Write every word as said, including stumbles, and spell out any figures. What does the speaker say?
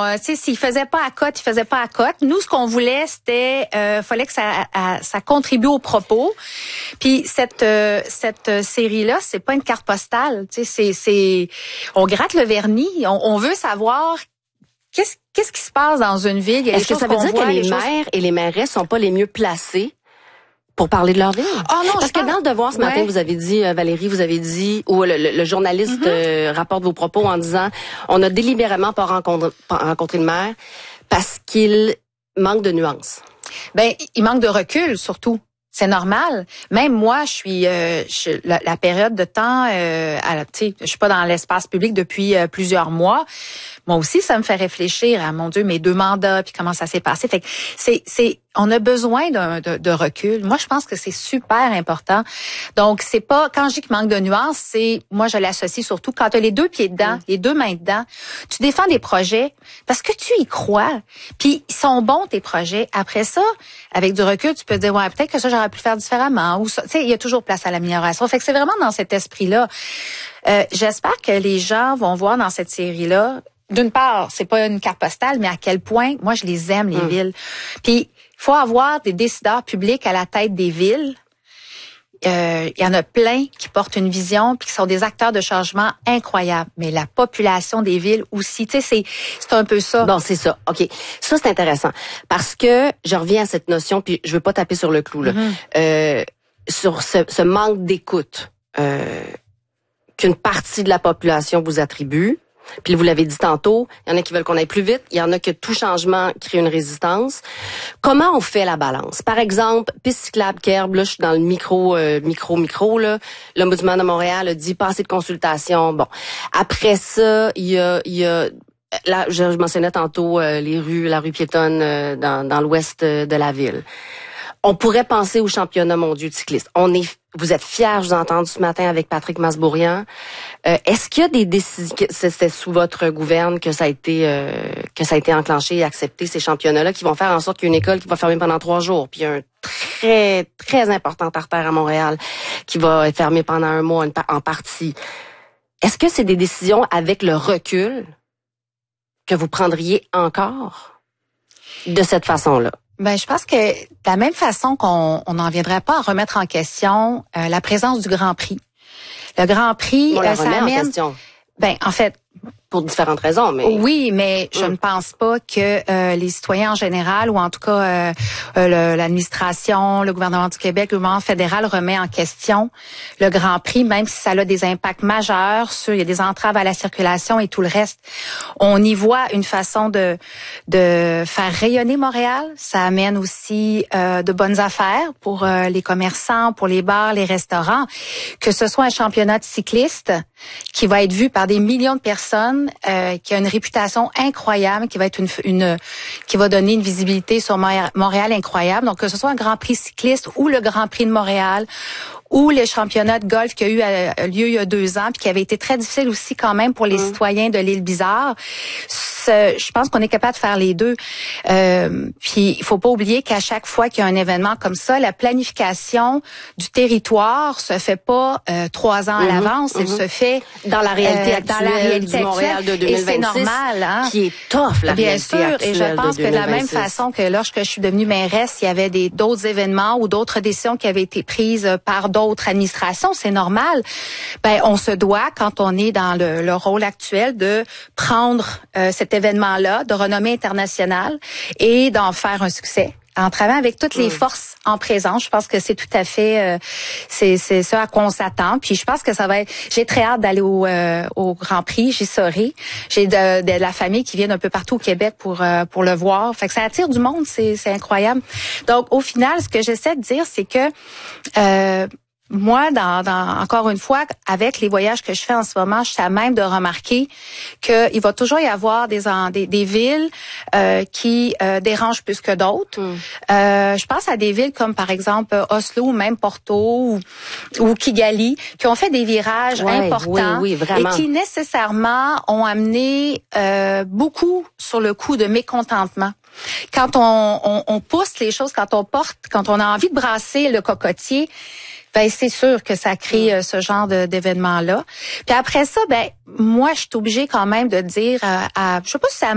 on, tu sais, s'il faisait pas à cote, il faisait pas à cote. Nous, ce qu'on voulait, c'était, euh, fallait que ça, à, ça contribue au propos. Puis cette, euh, cette série-là, c'est pas une carte postale. Tu sais, c'est, c'est, on gratte le vernis. On, on veut savoir qu'est-ce, qu'est-ce qui se passe dans une ville. Il y a Est-ce que ça veut dire voit, que les, les maires choses... et les mairesses sont pas les mieux placés pour parler de leur ville? Oh non, Parce que pense... dans le Devoir ce matin, ouais. vous avez dit, euh, Valérie, vous avez dit, ou le, le, le journaliste mm-hmm. euh, rapporte vos propos en disant, on a délibérément pas rencontré, pas rencontré le maire parce qu'il manque de nuances. Ben, il manque de recul surtout. C'est normal. Même moi, je suis euh, je, la, la période de temps, euh, à, tu sais, je suis pas dans l'espace public depuis euh, plusieurs mois. Moi aussi, ça me fait réfléchir à mon Dieu, mes deux mandats, puis comment ça s'est passé. Fait que c'est, c'est, on a besoin d'un, de, de recul. Moi, je pense que c'est super important. Donc, c'est pas quand je dis qu'il manque de nuances, c'est moi je l'associe surtout quand tu as les deux pieds dedans, mmh. les deux mains dedans. Tu défends des projets parce que tu y crois. Puis ils sont bons tes projets. Après ça, avec du recul, tu peux te dire ouais peut-être que ça j'aurais pu le faire différemment ou ça. Tu sais, il y a toujours place à l'amélioration. Fait que c'est vraiment dans cet esprit-là. Euh, j'espère que les gens vont voir dans cette série-là. D'une part, c'est pas une carte postale, mais à quel point, moi, je les aime, les mmh. villes. Puis, il faut avoir des décideurs publics à la tête des villes. Euh, il y en a plein qui portent une vision puis qui sont des acteurs de changement incroyables. Mais la population des villes aussi, tu sais, c'est, c'est un peu ça. Bon, c'est ça. OK. Ça, c'est intéressant. Parce que je reviens à cette notion, puis je veux pas taper sur le clou, là. Mmh. Euh, sur ce, ce manque d'écoute euh, qu'une partie de la population vous attribue. Puis vous l'avez dit tantôt, il y en a qui veulent qu'on aille plus vite, il y en a que tout changement crée une résistance. Comment on fait la balance? Par exemple, piste cyclable Kerb, là, je suis dans le micro, euh, micro, micro, là. L'Ombudsman de Montréal a dit pas assez de consultation. Bon. Après ça, il y a, il y a, là, je, je mentionnais tantôt euh, les rues, la rue piétonne euh, dans, dans l'ouest de la ville. On pourrait penser au championnat mondial de cyclistes. On est, vous êtes fiers, je vous ai entendu ce matin avec Patrick Masbourian. Euh, est-ce qu'il y a des décisions, c'était sous votre gouverne que ça a été euh, que ça a été enclenché et accepté ces championnats-là qui vont faire en sorte qu'il y a une école qui va fermer pendant trois jours, puis un très très important artère à Montréal qui va être fermé pendant un mois en partie. Est-ce que c'est des décisions avec le recul que vous prendriez encore de cette façon-là? Ben, je pense que de la même façon qu'on on n'en viendrait pas à remettre en question euh, la présence du Grand Prix. Le Grand Prix, on la euh, ça remet amène. En question. Ben, en fait. Pour différentes raisons, mais... Oui, mais je hum. ne pense pas que euh, les citoyens en général, ou en tout cas euh, euh, le, l'administration, le gouvernement du Québec, le gouvernement fédéral remet en question le Grand Prix, même si ça a des impacts majeurs sur, il y a des entraves à la circulation et tout le reste. On y voit une façon de de faire rayonner Montréal. Ça amène aussi euh, de bonnes affaires pour euh, les commerçants, pour les bars, les restaurants. Que ce soit un championnat de cyclistes qui va être vu par des millions de personnes, Euh, qui a une réputation incroyable, qui va être une, une qui va donner une visibilité sur Montréal incroyable. Donc que ce soit un Grand Prix cycliste ou le Grand Prix de Montréal ou les championnats de golf qui a eu euh, lieu il y a deux ans puis qui avait été très difficile aussi quand même pour les mmh. citoyens de l'île Bizarre. Ce, je pense qu'on est capable de faire les deux. Euh, puis il faut pas oublier qu'à chaque fois qu'il y a un événement comme ça, la planification du territoire se fait pas euh, trois ans mmh. à l'avance, mmh. elle se fait dans la réalité euh, actuelle, dans la réalité du Montréal de deux mille vingt-six, et c'est normal, hein? Qui est tough la Bien réalité sûr, actuelle et je pense de que de la même façon que lorsque je suis devenue mairesse, il y avait des d'autres événements ou d'autres décisions qui avaient été prises par d'autres administrations, c'est normal. Ben on se doit quand on est dans le, le rôle actuel de prendre euh, cet événement-là de renommée internationale et d'en faire un succès. En travaillant avec toutes les forces en présence, je pense que c'est tout à fait euh, c'est c'est ça à quoi on s'attend. Puis je pense que ça va être. J'ai très hâte d'aller au euh, au Grand Prix. J'y serai. J'ai de, de la famille qui vient d'un peu partout au Québec pour euh, pour le voir. Fait que ça attire du monde. C'est c'est incroyable. Donc au final, ce que j'essaie de dire, c'est que euh, moi, dans, dans encore une fois, avec les voyages que je fais en ce moment, je suis à même de remarquer qu'il va toujours y avoir des des, des villes euh, qui euh, dérangent plus que d'autres. Mm. Euh, je pense à des villes comme par exemple Oslo ou même Porto ou, ou Kigali qui ont fait des virages ouais, importants oui, oui, vraiment. et qui nécessairement ont amené euh, beaucoup sur le coup de mécontentement. Quand on, on, on pousse les choses, quand on porte, quand on a envie de brasser le cocotier, ben c'est sûr que ça crée euh, ce genre de, d'événement-là. Puis après ça, ben moi, je suis obligée quand même de dire, euh, à, je sais pas si c'est à